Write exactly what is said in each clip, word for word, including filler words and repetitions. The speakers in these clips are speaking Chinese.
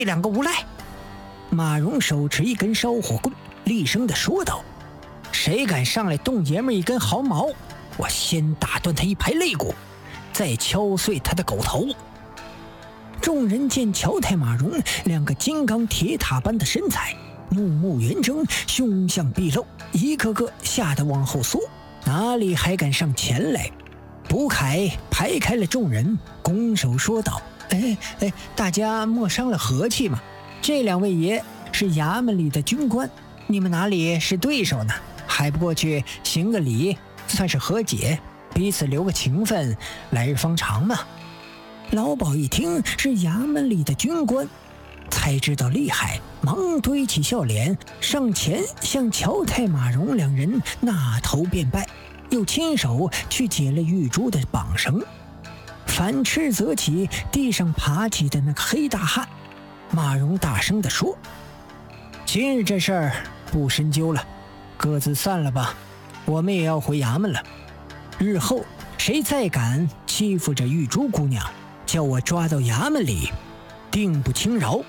两个无赖！马荣手持一根烧火棍，厉声地说道：“谁敢上来动爷们一根毫毛，我先打断他一排肋骨，再敲碎他的狗头！”众人见乔太马荣两个金刚铁塔般的身材，怒目圆睁，凶相毕露，一个个吓得往后缩，哪里还敢上前来？卜凯排开了众人，拱手说道：“哎哎，大家莫伤了和气嘛！这两位爷是衙门里的军官，你们哪里是对手呢？还不过去行个礼，算是和解，彼此留个情分，来日方长嘛。”老鸨一听是衙门里的军官，才知道厉害，忙堆起笑脸，上前向乔太马荣两人纳头便拜，又亲手去解了玉珠的绑绳，反斥责起地上爬起的那个黑大汉。马荣大声地说：“今日这事儿不深究了，各自散了吧，我们也要回衙门了。日后谁再敢欺负着玉珠姑娘，叫我抓到衙门里，定不轻饶。”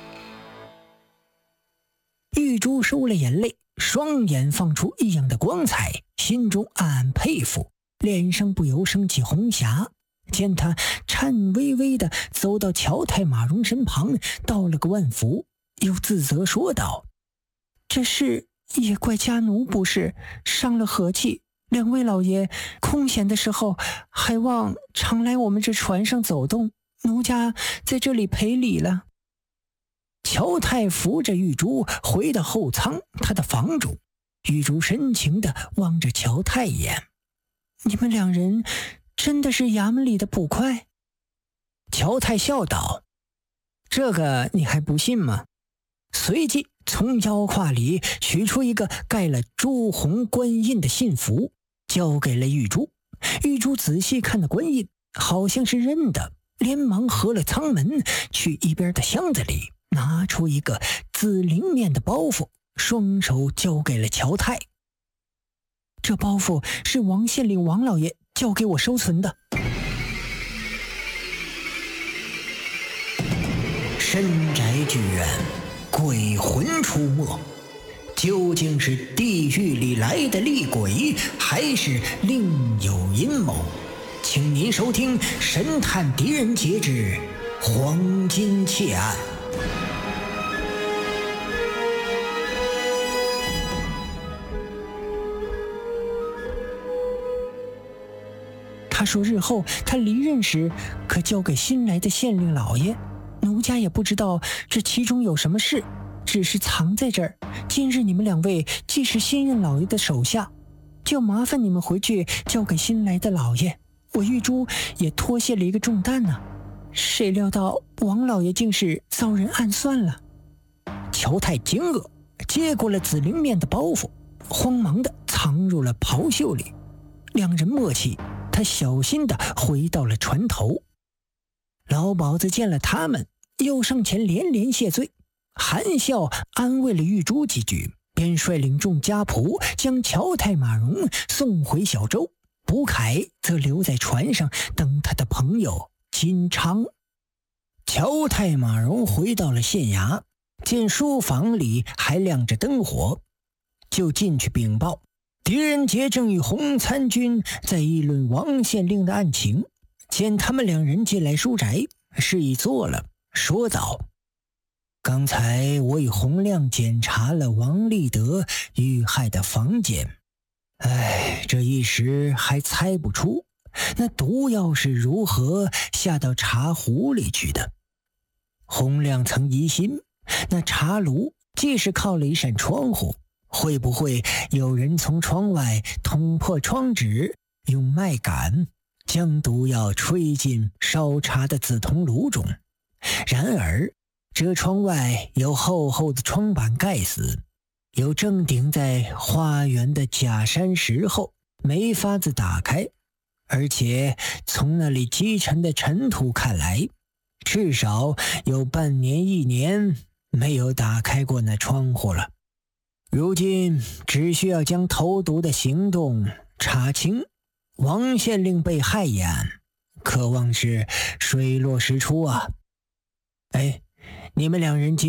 玉珠收了眼泪，双眼放出异样的光彩，心中暗暗佩服，脸上不由升起红霞。见他颤巍巍地走到乔太马荣身旁，道了个万福，又自责说道：“这事也怪家奴不是，伤了和气。两位老爷空闲的时候还望常来我们这船上走动，奴家在这里赔礼了。”乔太扶着玉珠回到后舱，他的房中，玉珠深情地望着乔太一眼：“你们两人真的是衙门里的捕快？”乔太笑道：“这个你还不信吗？”随即从腰胯里取出一个盖了朱红官印的信符，交给了玉珠。玉珠仔细看那官印，好像是认的，连忙合了舱门，去一边的箱子里拿出一个紫绫面的包袱，双手交给了乔太：“这包袱是王县令王老爷交给我收存的。”深宅剧院，鬼魂出没，究竟是地狱里来的厉鬼，还是另有阴谋？请您收听《神探狄仁杰之黄金窃案》。他说日后他离任时可交给新来的县令老爷，奴家也不知道这其中有什么事，只是藏在这儿。今日你们两位既是新任老爷的手下，就麻烦你们回去交给新来的老爷，我玉珠也脱卸了一个重担呢、啊。谁料到王老爷竟是遭人暗算了。乔太惊愕，接过了紫绫面的包袱，慌忙地藏入了袍袖里。两人默契，他小心地回到了船头。老鸨子见了他们，又上前连连谢罪，含笑安慰了玉珠几句，便率领众家仆将乔太马荣送回小舟。卜凯则留在船上等他的朋友金昌。乔太马荣回到了县衙，见书房里还亮着灯火，就进去禀报狄仁杰正与洪参军在议论王县令的案情。见他们两人进来书宅，示意坐了，说道：“刚才我与洪亮检查了王立德遇害的房间，哎，这一时还猜不出那毒药是如何下到茶壶里去的。洪亮曾疑心，那茶炉既是靠了一扇窗户，会不会有人从窗外捅破窗纸，用麦秆将毒药吹进烧茶的紫铜炉中？然而这窗外有厚厚的窗板盖死，又正顶在花园的假山石后，没法子打开，而且从那里积沉的尘土看来，至少有半年一年没有打开过那窗户了。如今只需要将投毒的行动查清，王县令被害一案可望是水落石出啊！哎，你们两人今